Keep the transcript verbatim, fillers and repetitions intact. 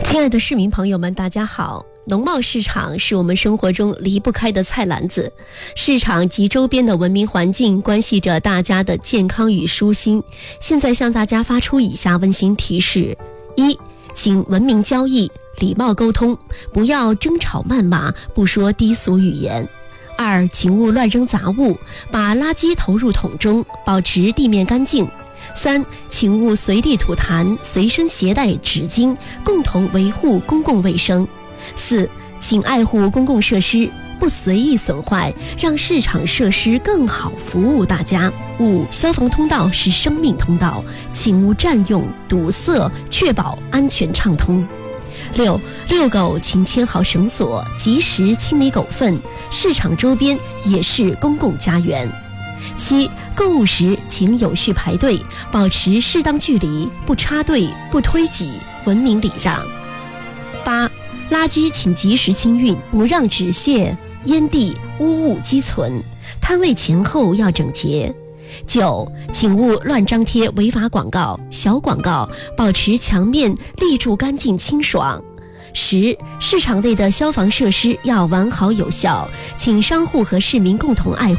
亲爱的市民朋友们，大家好。农贸市场是我们生活中离不开的菜篮子，市场及周边的文明环境关系着大家的健康与舒心。现在向大家发出以下温馨提示：一，请文明交易，礼貌沟通，不要争吵谩骂，不说低俗语言。二，请勿乱扔杂物，把垃圾投入桶中，保持地面干净。三，请勿随地吐痰，随身携带纸巾，共同维护公共卫生。四，请爱护公共设施，不随意损坏，让市场设施更好服务大家。五，消防通道是生命通道，请勿占用堵塞，确保安全畅通。六，遛狗请牵好绳索，及时清理狗粪，市场周边也是公共家园。七，购物时请有序排队，保持适当距离，不插队，不推挤，文明礼让。八，垃圾请及时清运，不让纸屑、烟蒂、污物积存，摊位前后要整洁。九，请勿乱张贴违法广告、小广告，保持墙面立柱干净清爽。十，市场内的消防设施要完好有效，请商户和市民共同爱护。